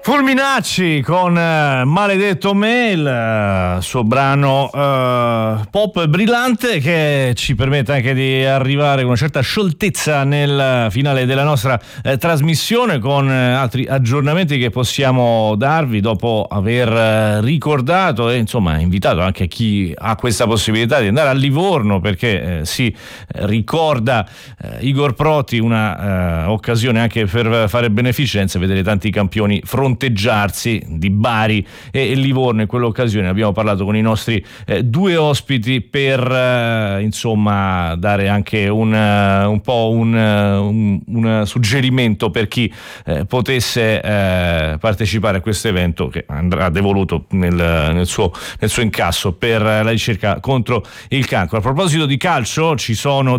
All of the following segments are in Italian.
Fulminacci con Maledetto Me, il suo brano pop brillante che ci permette anche di arrivare con una certa scioltezza nel finale della nostra trasmissione, con altri aggiornamenti che possiamo darvi dopo aver ricordato e insomma invitato anche chi ha questa possibilità di andare a Livorno, perché si ricorda Igor Proti, una occasione anche per fare beneficenza e vedere tanti campioni fronteggiarsi di Bari e Livorno. In quell'occasione abbiamo parlato con i nostri due ospiti per insomma dare anche un po' un suggerimento per chi potesse partecipare a questo evento che andrà devoluto nel suo incasso per la ricerca contro il cancro. A proposito di calcio, ci sono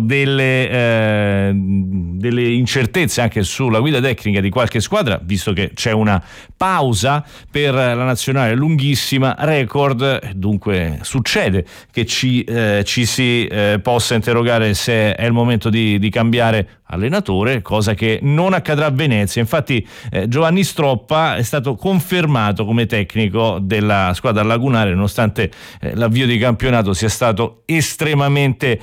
delle incertezze anche sulla guida tecnica di qualche squadra, visto che c'è una pausa per la nazionale lunghissima, record, dunque succede che ci si possa interrogare se è il momento di cambiare allenatore, cosa che non accadrà a Venezia. Infatti Giovanni Stroppa è stato confermato come tecnico della squadra lagunare, nonostante l'avvio di campionato sia stato estremamente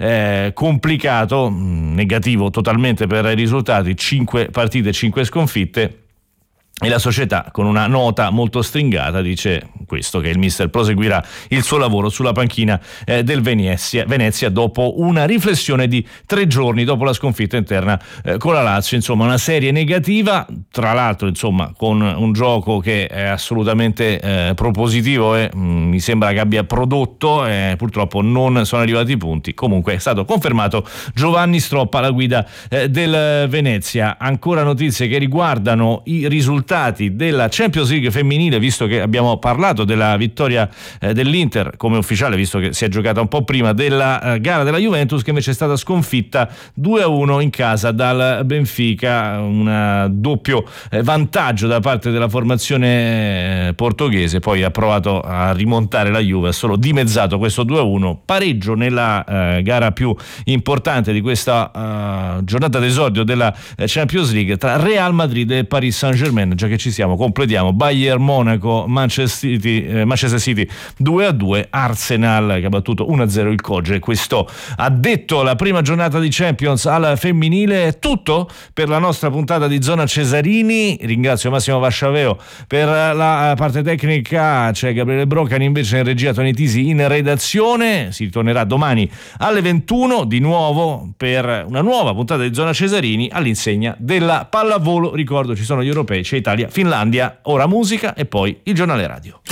complicato, negativo totalmente per i risultati, 5 partite, 5 sconfitte. E la società, con una nota molto stringata, dice questo, che il mister proseguirà il suo lavoro sulla panchina del Venezia dopo una riflessione di 3 giorni dopo la sconfitta interna con la Lazio. Insomma, una serie negativa, tra l'altro insomma con un gioco che è assolutamente propositivo e mi sembra che abbia prodotto, purtroppo non sono arrivati i punti. Comunque è stato confermato Giovanni Stroppa alla guida del Venezia. Ancora notizie che riguardano i risultati della Champions League femminile, visto che abbiamo parlato della vittoria dell'Inter come ufficiale, visto che si è giocata un po' prima della gara della Juventus, che invece è stata sconfitta 2-1 in casa dal Benfica, un doppio vantaggio da parte della formazione portoghese. Poi ha provato a rimontare la Juve, ha solo dimezzato questo 2-1, pareggio nella gara più importante di questa giornata d'esordio della Champions League tra Real Madrid e Paris Saint-Germain. Già che ci siamo, completiamo: Bayern Monaco, Manchester City 2-2, Arsenal che ha battuto 1-0 il Koge. Questo ha detto la prima giornata di Champions al femminile. È tutto per la nostra puntata di Zona Cesarini. Ringrazio Massimo Vasciaveo per la parte tecnica, c'è Gabriele Broccani invece in regia, Tony Tisi in redazione. Si ritornerà domani alle 21 di nuovo per una nuova puntata di Zona Cesarini all'insegna della pallavolo. Ricordo, ci sono gli europei, c'è Italia, Finlandia, ora musica e poi il giornale radio.